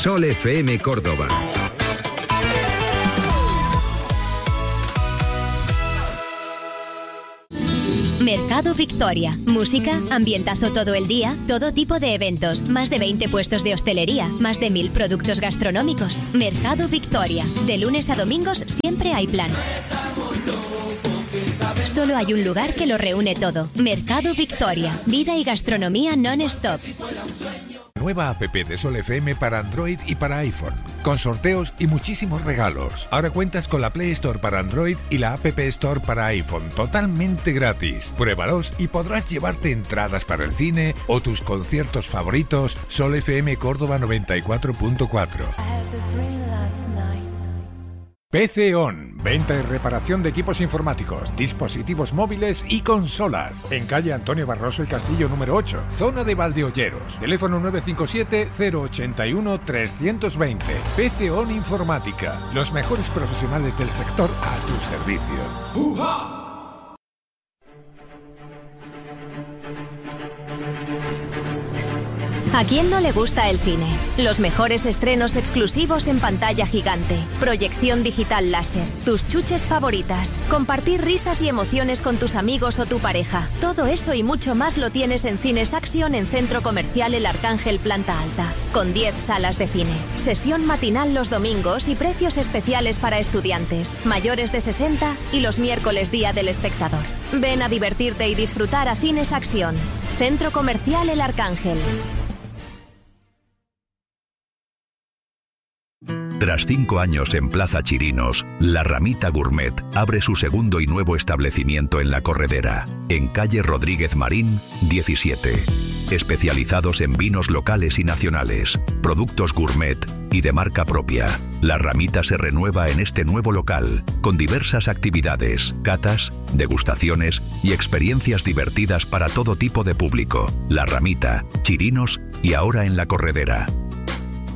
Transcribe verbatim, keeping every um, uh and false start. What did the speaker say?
Sol F M Córdoba. Mercado Victoria. Música, ambientazo todo el día, todo tipo de eventos, más de veinte puestos de hostelería, más de mil productos gastronómicos. Mercado Victoria. De lunes a domingos siempre hay plan. Solo hay un lugar que lo reúne todo. Mercado Victoria. Vida y gastronomía non-stop. Nueva app de Sol F M para Android y para iPhone, con sorteos y muchísimos regalos. Ahora cuentas con la Play Store para Android y la App Store para iPhone, totalmente gratis. Pruébalos y podrás llevarte entradas para el cine o tus conciertos favoritos. Sol F M Córdoba noventa y cuatro punto cuatro. P C On, venta y reparación de equipos informáticos, dispositivos móviles y consolas. En calle Antonio Barroso y Castillo número ocho, zona de Valdeolleros. Teléfono nueve cinco siete, cero ocho uno, tres dos cero. P C On Informática, los mejores profesionales del sector a tu servicio. ¡Uh-ha! ¿A quién no le gusta el cine? Los mejores estrenos exclusivos en pantalla gigante, proyección digital láser, tus chuches favoritas, compartir risas y emociones con tus amigos o tu pareja. Todo eso y mucho más lo tienes en Cines Action en Centro Comercial El Arcángel Planta Alta, con diez salas de cine, sesión matinal los domingos y precios especiales para estudiantes, mayores de sesenta y los miércoles Día del Espectador. Ven a divertirte y disfrutar a Cines Action, Centro Comercial El Arcángel. Tras cinco años en Plaza Chirinos, La Ramita Gourmet abre su segundo y nuevo establecimiento en La Corredera, en calle Rodríguez Marín, diecisiete. Especializados en vinos locales y nacionales, productos gourmet y de marca propia. La Ramita se renueva en este nuevo local, con diversas actividades, catas, degustaciones y experiencias divertidas para todo tipo de público. La Ramita, Chirinos y ahora en La Corredera.